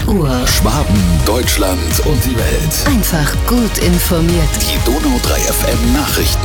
Uhr. Schwaben, Deutschland und die Welt. Einfach gut informiert. Die Donau 3 FM Nachrichten.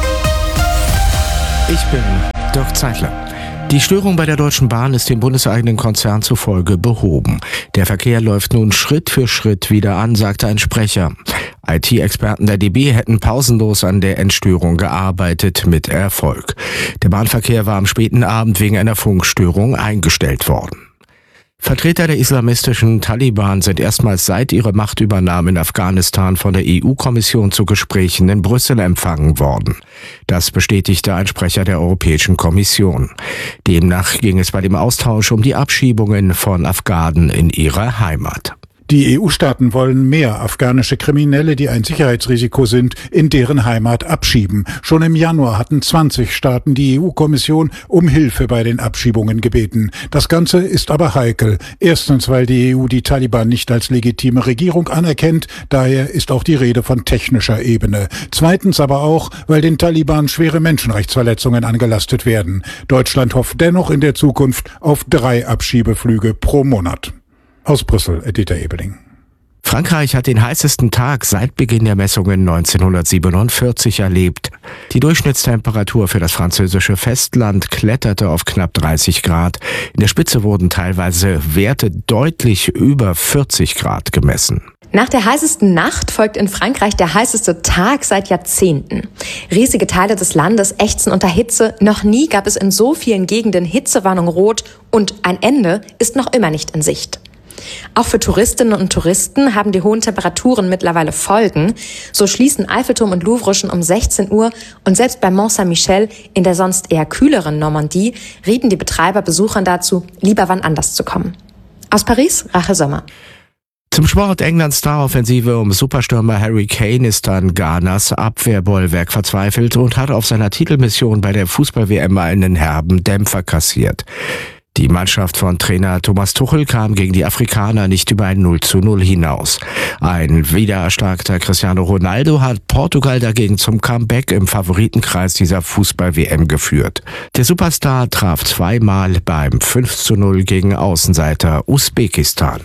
Ich bin Dirk Zeitler. Die Störung bei der Deutschen Bahn ist dem bundeseigenen Konzern zufolge behoben. Der Verkehr läuft nun Schritt für Schritt wieder an, sagte ein Sprecher. IT-Experten der DB hätten pausenlos an der Entstörung gearbeitet, mit Erfolg. Der Bahnverkehr war am späten Abend wegen einer Funkstörung eingestellt worden. Vertreter der islamistischen Taliban sind erstmals seit ihrer Machtübernahme in Afghanistan von der EU-Kommission zu Gesprächen in Brüssel empfangen worden. Das bestätigte ein Sprecher der Europäischen Kommission. Demnach ging es bei dem Austausch um die Abschiebungen von Afghanen in ihre Heimat. Die EU-Staaten wollen mehr afghanische Kriminelle, die ein Sicherheitsrisiko sind, in deren Heimat abschieben. Schon im Januar hatten 20 Staaten die EU-Kommission um Hilfe bei den Abschiebungen gebeten. Das Ganze ist aber heikel. Erstens, weil die EU die Taliban nicht als legitime Regierung anerkennt. Daher ist auch die Rede von technischer Ebene. Zweitens aber auch, weil den Taliban schwere Menschenrechtsverletzungen angelastet werden. Deutschland hofft dennoch in der Zukunft auf 3 Abschiebeflüge pro Monat. Aus Brüssel, Dieter Ebeling. Frankreich hat den heißesten Tag seit Beginn der Messungen 1947 erlebt. Die Durchschnittstemperatur für das französische Festland kletterte auf knapp 30 Grad. In der Spitze wurden teilweise Werte deutlich über 40 Grad gemessen. Nach der heißesten Nacht folgt in Frankreich der heißeste Tag seit Jahrzehnten. Riesige Teile des Landes ächzen unter Hitze. Noch nie gab es in so vielen Gegenden Hitzewarnung rot und ein Ende ist noch immer nicht in Sicht. Auch für Touristinnen und Touristen haben die hohen Temperaturen mittlerweile Folgen. So schließen Eiffelturm und Louvre schon um 16 Uhr und selbst bei Mont Saint-Michel in der sonst eher kühleren Normandie rieten die Betreiber Besuchern dazu, lieber wann anders zu kommen. Aus Paris, Rachel Sommer. Zum Sport: Englands Star-Offensive um Superstürmer Harry Kane ist an Ghanas Abwehrbollwerk verzweifelt und hat auf seiner Titelmission bei der Fußball-WM einen herben Dämpfer kassiert. Die Mannschaft von Trainer Thomas Tuchel kam gegen die Afrikaner nicht über ein 0:0 hinaus. Ein wiedererstarkter Cristiano Ronaldo hat Portugal dagegen zum Comeback im Favoritenkreis dieser Fußball-WM geführt. Der Superstar traf zweimal beim 5:0 gegen Außenseiter Usbekistan.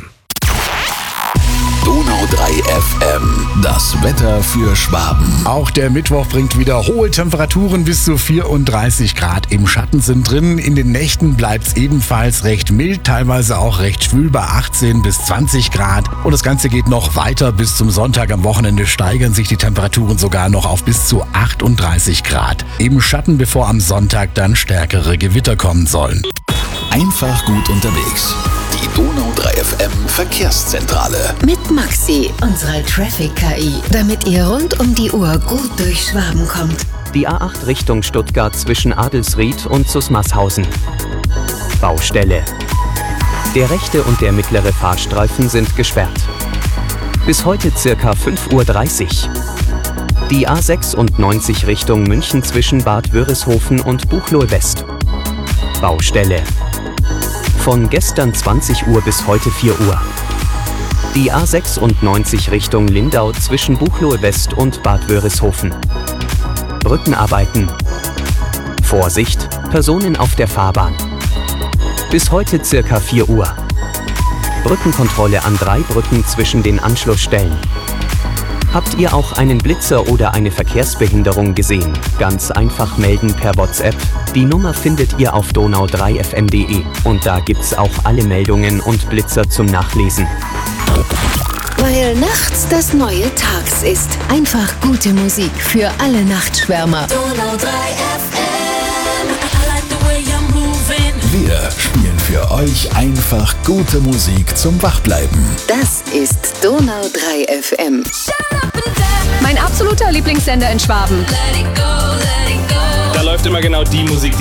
Donau 3 FM, das Wetter für Schwaben. Auch der Mittwoch bringt wieder hohe Temperaturen, bis zu 34 Grad im Schatten sind drin. In den Nächten bleibt es ebenfalls recht mild, teilweise auch recht schwül bei 18 bis 20 Grad. Und das Ganze geht noch weiter bis zum Sonntag. Am Wochenende steigern sich die Temperaturen sogar noch auf bis zu 38 Grad. Im Schatten, bevor am Sonntag dann stärkere Gewitter kommen sollen. Einfach gut unterwegs. Die Donau 3 FM Verkehrszentrale. Mit Maxi, unserer Traffic-KI, damit ihr rund um die Uhr gut durch Schwaben kommt. Die A8 Richtung Stuttgart zwischen Adelsried und Susmarshausen. Baustelle. Der rechte und der mittlere Fahrstreifen sind gesperrt. Bis heute ca. 5:30 Uhr. Die A96 Richtung München zwischen Bad Wörishofen und Buchloe West. Baustelle. Von gestern 20 Uhr bis heute 4 Uhr. Die A96 Richtung Lindau zwischen Buchloe West und Bad Wörishofen. Brückenarbeiten. Vorsicht, Personen auf der Fahrbahn. Bis heute circa 4 Uhr. Brückenkontrolle an 3 Brücken zwischen den Anschlussstellen. Habt ihr auch einen Blitzer oder eine Verkehrsbehinderung gesehen? Ganz einfach melden per WhatsApp. Die Nummer findet ihr auf donau3fm.de und da gibt's auch alle Meldungen und Blitzer zum Nachlesen. Weil nachts das neue Tags ist. Einfach gute Musik für alle Nachtschwärmer. Donau 3 FM. Wir spielen für euch einfach gute Musik zum Wachbleiben. Das ist Donau 3 FM. Mein absoluter Lieblingssender in Schwaben. Da läuft immer genau die Musik,